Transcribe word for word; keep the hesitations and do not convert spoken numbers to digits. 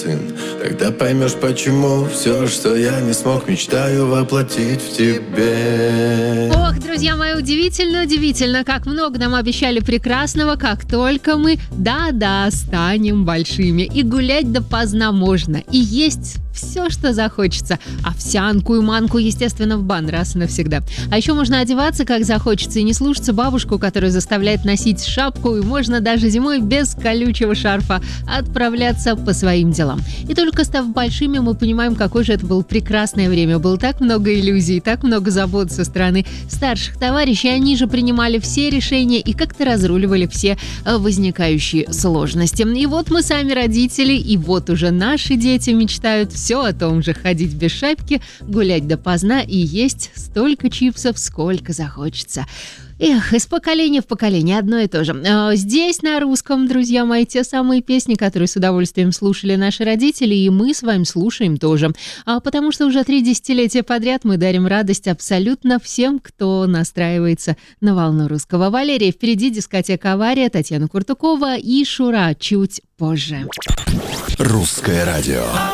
сын. Тогда поймешь, почему все, что я не смог, мечтаю воплотить в тебе. Ох, друзья мои, удивительно, удивительно, как много нам обещали прекрасного, как только мы, да-да, станем большими. И гулять допоздна можно, и есть все, что захочется. Овсянку и манку, естественно, в бан раз и навсегда. А еще можно одеваться, как захочется, и не слушаться бабушку, которая заставляет носить шапку, и можно даже зимой без колючего шарфа отправляться по своим делам. И только став большими, мы понимаем, какое же это было прекрасное время. Было так много иллюзий, так много забот со стороны старших товарищей. Они же принимали все решения и как-то разруливали все возникающие сложности. И вот мы сами родители, и вот уже наши дети мечтают все о том же: ходить без шапки, гулять допоздна и есть столько чипсов, сколько захочется. Эх, из поколения в поколение одно и то же. Здесь на русском, друзья мои, те самые песни, которые с удовольствием слушали наши родители, и мы с вами слушаем тоже. А потому что уже три десятилетия подряд мы дарим радость абсолютно всем, кто настраивается на волну русского. Валерия, впереди дискотека «Авария», Татьяна Куртукова и Шура чуть позже. Русское радио.